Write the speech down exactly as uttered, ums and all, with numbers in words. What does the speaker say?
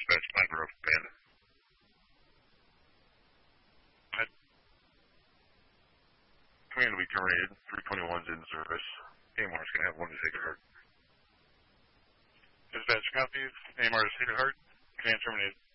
dispatch, Pine Grove, Ben. Command will be terminated. three twenty-one's in service. A M R is going to have one to Sacred Heart. Dispatch copies. A M R to Sacred Heart. Command terminated.